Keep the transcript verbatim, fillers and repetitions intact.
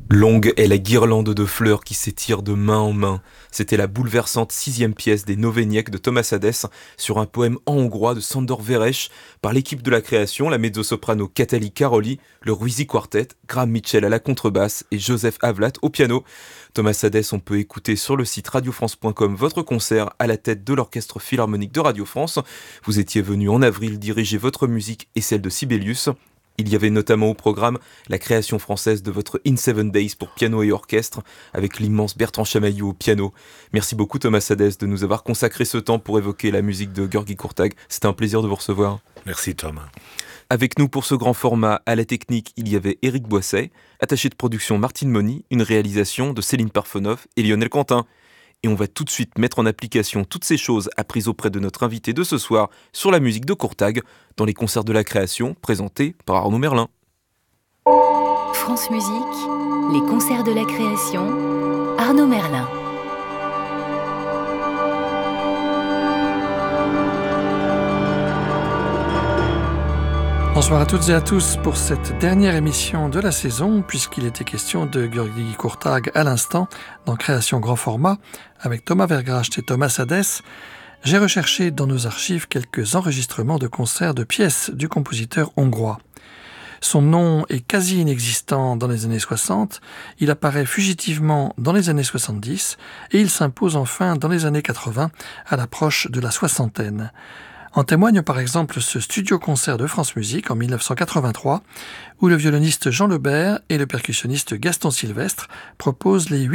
Longue est la guirlande de fleurs qui s'étire de main en main. C'était la bouleversante sixième pièce des Noveniek de Thomas Hadès sur un poème en hongrois de Sándor Vérès par l'équipe de la création, la mezzo-soprano Katali Karoli, le Ruizy Quartet, Graham Mitchell à la contrebasse et Joseph Havlat au piano. Thomas Hadès, on peut écouter sur le site radio france point com votre concert à la tête de l'Orchestre Philharmonique de Radio France. Vous étiez venu en avril diriger votre musique et celle de Sibelius. Il y avait notamment au programme la création française de votre In Seven Days pour piano et orchestre, avec l'immense Bertrand Chamaillou au piano. Merci beaucoup Thomas Hadès de nous avoir consacré ce temps pour évoquer la musique de György Kurtág. C'était un plaisir de vous recevoir. Merci Thomas. Avec nous pour ce grand format, à la technique, il y avait Éric Boisset, attaché de production Martine Moni, une réalisation de Céline Parfenoff et Lionel Quentin. Et on va tout de suite mettre en application toutes ces choses apprises auprès de notre invité de ce soir sur la musique de Kurtág dans les concerts de la création présentés par Arnaud Merlin. France Musique, les concerts de la création, Arnaud Merlin. Bonsoir à toutes et à tous pour cette dernière émission de la saison, puisqu'il était question de György Kurtág à l'instant, dans Création Grand Format, avec Thomas Vergracht et Thomas Hadès. J'ai recherché dans nos archives quelques enregistrements de concerts de pièces du compositeur hongrois. Son nom est quasi inexistant dans les années soixante, il apparaît fugitivement dans les années soixante-dix, et il s'impose enfin dans les années quatre-vingts, à l'approche de la soixantaine. En témoigne par exemple ce studio-concert de France Musique en dix-neuf cent quatre-vingt-trois, où le violoniste Jean Lebert et le percussionniste Gaston Sylvestre proposent les